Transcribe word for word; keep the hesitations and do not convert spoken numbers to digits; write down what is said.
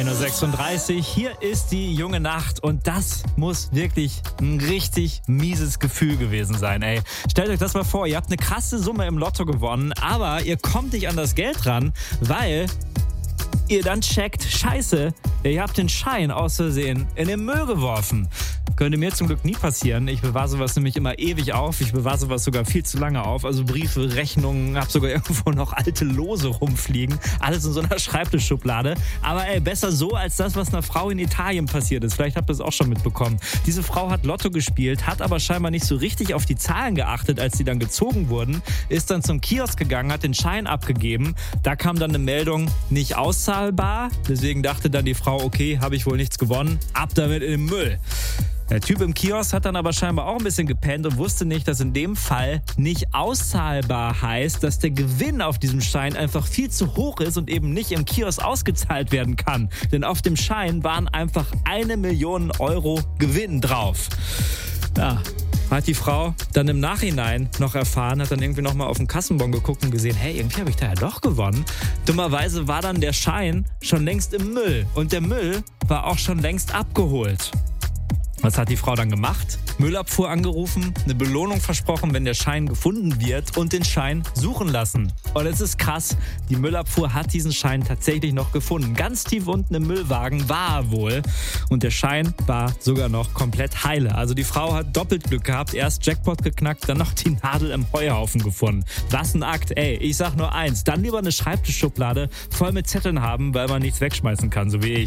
ein Uhr sechsunddreißig, hier ist die junge Nacht und das muss wirklich ein richtig mieses Gefühl gewesen sein, ey. Stellt euch das mal vor, ihr habt eine krasse Summe im Lotto gewonnen, aber ihr kommt nicht an das Geld ran, weil ihr dann checkt, scheiße, ihr habt den Schein aus Versehen in den Müll geworfen. Könnte mir zum Glück nie passieren. Ich bewahre sowas nämlich immer ewig auf. Ich bewahre sowas sogar viel zu lange auf. Also Briefe, Rechnungen, habe sogar irgendwo noch alte Lose rumfliegen. Alles in so einer Schreibtischschublade. Aber ey, besser so als das, was einer Frau in Italien passiert ist. Vielleicht habt ihr es auch schon mitbekommen. Diese Frau hat Lotto gespielt, hat aber scheinbar nicht so richtig auf die Zahlen geachtet, als sie dann gezogen wurden. Ist dann zum Kiosk gegangen, hat den Schein abgegeben. Da kam dann eine Meldung, nicht auszahlbar. Deswegen dachte dann die Frau, okay, habe ich wohl nichts gewonnen. Ab damit in den Müll. Der Typ im Kiosk hat dann aber scheinbar auch ein bisschen gepennt und wusste nicht, dass in dem Fall nicht auszahlbar heißt, dass der Gewinn auf diesem Schein einfach viel zu hoch ist und eben nicht im Kiosk ausgezahlt werden kann. Denn auf dem Schein waren einfach eine Million Euro Gewinn drauf. Ja, hat die Frau dann im Nachhinein noch erfahren, hat dann irgendwie nochmal auf den Kassenbon geguckt und gesehen, hey, irgendwie habe ich da ja doch gewonnen. Dummerweise war dann der Schein schon längst im Müll und der Müll war auch schon längst abgeholt. Was hat die Frau dann gemacht? Müllabfuhr angerufen, eine Belohnung versprochen, wenn der Schein gefunden wird und den Schein suchen lassen. Und es ist krass, die Müllabfuhr hat diesen Schein tatsächlich noch gefunden. Ganz tief unten im Müllwagen war er wohl. Und der Schein war sogar noch komplett heile. Also die Frau hat doppelt Glück gehabt. Erst Jackpot geknackt, dann noch die Nadel im Heuhaufen gefunden. Was ein Akt, ey. Ich sag nur eins, dann lieber eine Schreibtischschublade voll mit Zetteln haben, weil man nichts wegschmeißen kann, so wie ich.